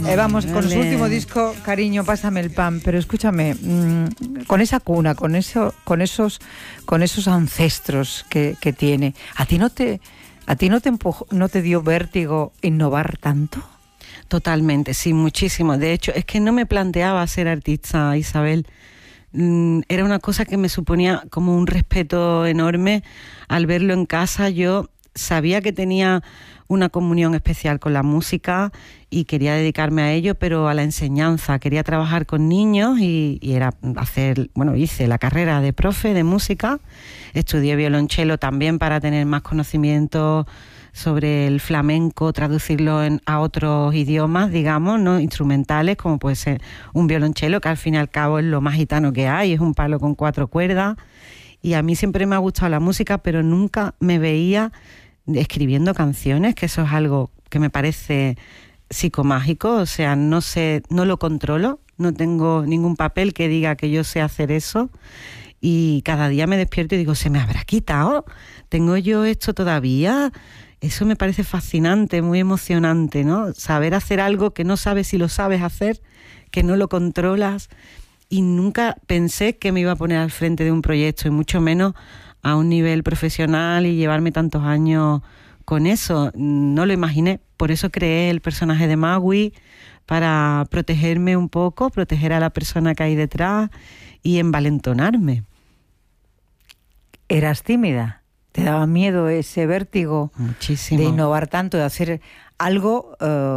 Vamos, con su último disco, Cariño, pásame el pan. Pero escúchame, con esa cuna, con esos ancestros que tiene, ¿a ti no te empujó, no te dio vértigo innovar tanto? Totalmente, sí, muchísimo. De hecho, es que no me planteaba ser artista, Isabel. Era una cosa que me suponía como un respeto enorme. Al verlo en casa, yo sabía que tenía una comunión especial con la música y quería dedicarme a ello, pero a la enseñanza. Quería trabajar con niños y era hice la carrera de profe de música. Estudié violonchelo también para tener más conocimiento sobre el flamenco, traducirlo a otros idiomas, digamos, ¿no? Instrumentales, como puede ser un violonchelo, que al fin y al cabo es lo más gitano que hay, es un palo con 4 cuerdas. Y a mí siempre me ha gustado la música, pero nunca me veía escribiendo canciones, que eso es algo que me parece psicomágico. O sea, no lo controlo, no tengo ningún papel que diga que yo sé hacer eso. Y cada día me despierto y digo, ¿se me habrá quitado? ¿Tengo yo esto todavía? Eso me parece fascinante, muy emocionante, ¿no? Saber hacer algo que no sabes si lo sabes hacer, que no lo controlas. Y nunca pensé que me iba a poner al frente de un proyecto, y mucho menos a un nivel profesional y llevarme tantos años con eso. No lo imaginé. Por eso creé el personaje de Magui, para protegerme un poco, proteger a la persona que hay detrás y envalentonarme. ¿Eras tímida? ¿Te daba miedo ese vértigo? Muchísimo. De innovar tanto, de hacer algo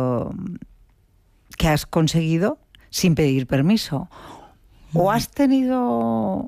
que has conseguido sin pedir permiso? ¿O has tenido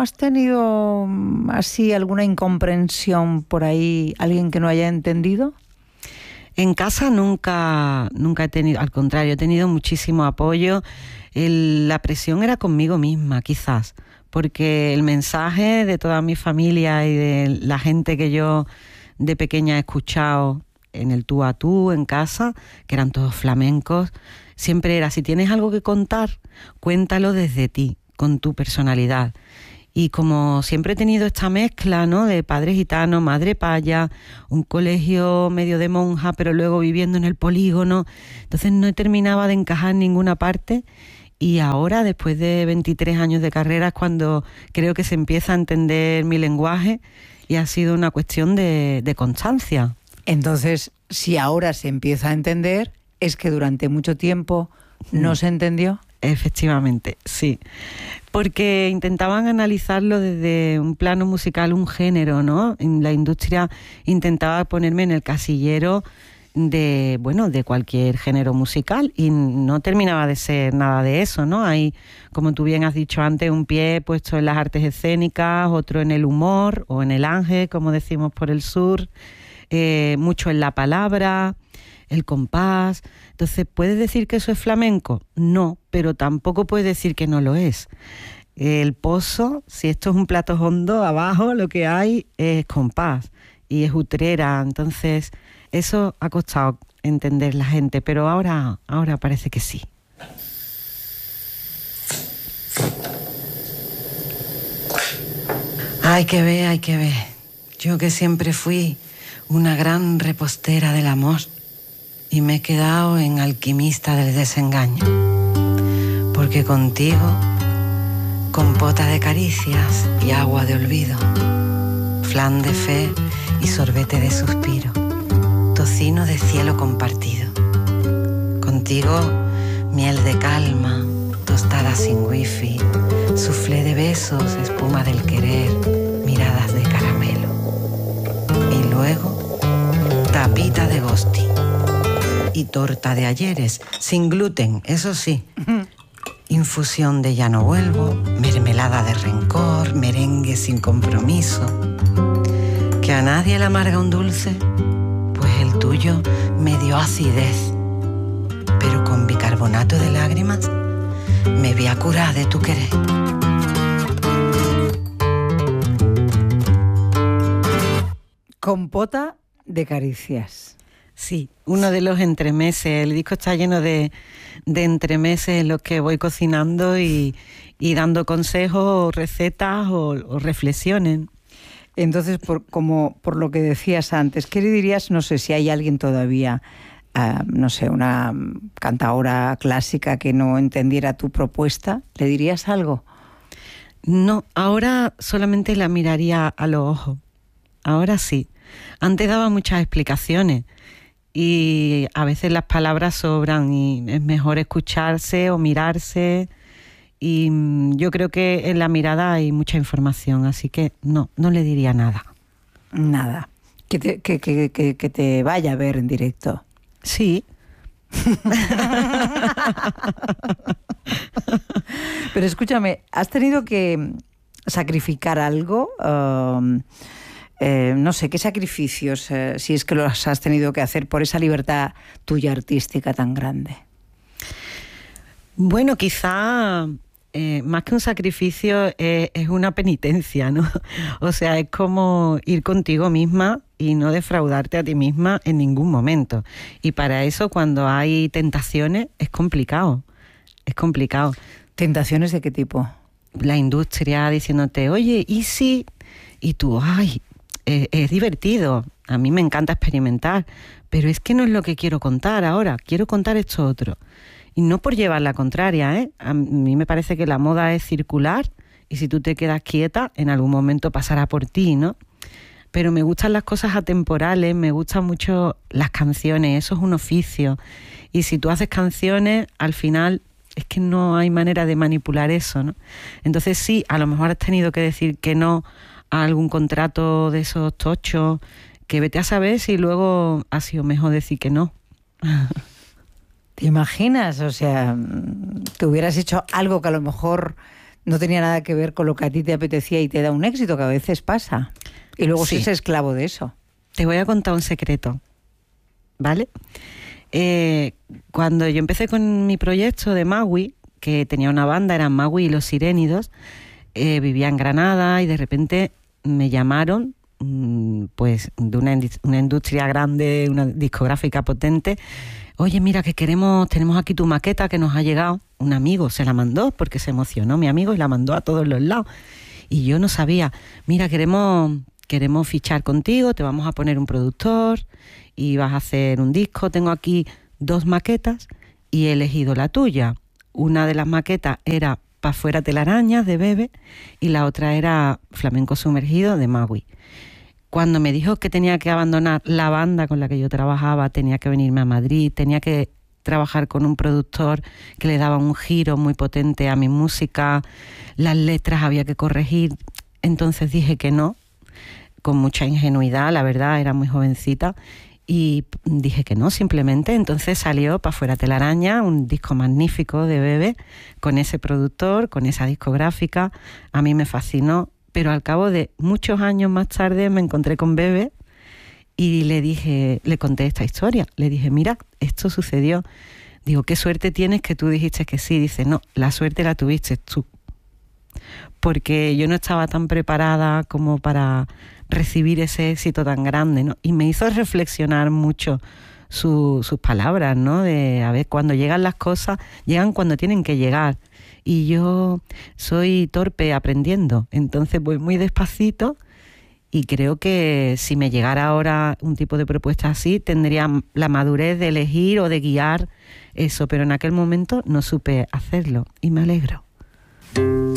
así alguna incomprensión por ahí, alguien que no haya entendido? En casa nunca he tenido, al contrario, he tenido muchísimo apoyo. La presión era conmigo misma, quizás, porque el mensaje de toda mi familia y de la gente que yo de pequeña he escuchado en el tú a tú, en casa, que eran todos flamencos, siempre era: si tienes algo que contar, cuéntalo desde ti, con tu personalidad. Y como siempre he tenido esta mezcla, ¿no?, de padre gitano, madre paya, un colegio medio de monja, pero luego viviendo en el polígono, entonces no terminaba de encajar en ninguna parte. Y ahora, después de 23 años de carrera, es cuando creo que se empieza a entender mi lenguaje, y ha sido una cuestión de constancia. Entonces, si ahora se empieza a entender, es que durante mucho tiempo no se entendió. Efectivamente, sí. Porque intentaban analizarlo desde un plano musical, un género, ¿no? En la industria intentaba ponerme en el casillero de cualquier género musical, y no terminaba de ser nada de eso, ¿no? Hay, como tú bien has dicho antes, un pie puesto en las artes escénicas, otro en el humor o en el ángel, como decimos por el sur, mucho en la palabra, el compás. Entonces, ¿puedes decir que eso es flamenco? No, pero tampoco puedes decir que no lo es. El pozo, si esto es un plato hondo, abajo lo que hay es compás y es utrera. Entonces, eso ha costado entender la gente, pero ahora parece que sí. Hay que ver. Yo que siempre fui una gran repostera del amor, y me he quedado en alquimista del desengaño. Porque contigo, compota de caricias y agua de olvido, flan de fe y sorbete de suspiro, tocino de cielo compartido. Contigo, miel de calma, tostada sin wifi, soufflé de besos, espuma del querer, miradas de caramelo. Y luego, tapita de ghosting y torta de ayeres, sin gluten, eso sí. Infusión de ya no vuelvo, mermelada de rencor, merengue sin compromiso. ¿Que a nadie le amarga un dulce? Pues el tuyo me dio acidez. Pero con bicarbonato de lágrimas me voy a curar de tu querer. Compota de caricias. Sí, uno de los entremeses. El disco está lleno de entremeses en los que voy cocinando y dando consejos o recetas o reflexiones. Entonces, por lo que decías antes, ¿qué le dirías? No sé si hay alguien todavía no sé, una cantaora clásica que no entendiera tu propuesta, ¿le dirías algo? No, ahora solamente la miraría a los ojos. Ahora sí. Antes daba muchas explicaciones y a veces las palabras sobran y es mejor escucharse o mirarse. Y yo creo que en la mirada hay mucha información, así que no le diría nada. Nada. Que te vaya a ver en directo. Sí. Pero escúchame, ¿has tenido que sacrificar algo? No sé, ¿qué sacrificios, si es que los has tenido que hacer por esa libertad tuya artística tan grande? Bueno, quizá más que un sacrificio es una penitencia, ¿no? O sea, es como ir contigo misma y no defraudarte a ti misma en ningún momento. Y para eso, cuando hay tentaciones, es complicado. Es complicado. ¿Tentaciones de qué tipo? La industria diciéndote, oye, ¿y si? Y tú, ay, es divertido. A mí me encanta experimentar, pero es que no es lo que quiero contar ahora. Quiero contar esto otro. Y no por llevar la contraria, ¿eh? A mí me parece que la moda es circular y si tú te quedas quieta, en algún momento pasará por ti, ¿no? Pero me gustan las cosas atemporales, me gustan mucho las canciones, eso es un oficio. Y si tú haces canciones, al final es que no hay manera de manipular eso, ¿no? Entonces sí, a lo mejor has tenido que decir que no a algún contrato de esos tochos, que vete a saber si luego ha sido mejor decir que no. ¿Te imaginas? O sea, que hubieras hecho algo que a lo mejor no tenía nada que ver con lo que a ti te apetecía y te da un éxito, que a veces pasa. Y luego sí. Seas esclavo de eso. Te voy a contar un secreto, ¿vale? Cuando yo empecé con mi proyecto de Magui, que tenía una banda, eran Magui y Los Sirénidos, vivía en Granada y de repente me llamaron pues de una industria grande, una discográfica potente. Oye, mira que tenemos aquí tu maqueta que nos ha llegado. Un amigo se la mandó porque se emocionó mi amigo y la mandó a todos los lados. Y yo no sabía, mira, queremos fichar contigo, te vamos a poner un productor y vas a hacer un disco. Tengo aquí 2 maquetas y he elegido la tuya. Una de las maquetas era Pa' fuera telarañas de Bebe y la otra era Flamenco sumergido de Magui. Cuando me dijo que tenía que abandonar la banda con la que yo trabajaba, tenía que venirme a Madrid, tenía que trabajar con un productor que le daba un giro muy potente a mi música, las letras había que corregir, entonces dije que no, con mucha ingenuidad, la verdad, era muy jovencita, y dije que no, simplemente. Entonces salió Pa' fuera telaraña, un disco magnífico de Bebe, con ese productor, con esa discográfica, a mí me fascinó. Pero al cabo de muchos años más tarde me encontré con Bebe y le conté esta historia. Le dije, mira, esto sucedió. Digo, qué suerte tienes que tú dijiste que sí. Dice, no, la suerte la tuviste tú. Porque yo no estaba tan preparada como para recibir ese éxito tan grande, ¿no? Y me hizo reflexionar mucho sus palabras, ¿no? De, a ver, cuando llegan las cosas, llegan cuando tienen que llegar. Y yo soy torpe aprendiendo, entonces voy muy despacito y creo que si me llegara ahora un tipo de propuesta así, tendría la madurez de elegir o de guiar eso, pero en aquel momento no supe hacerlo y me alegro.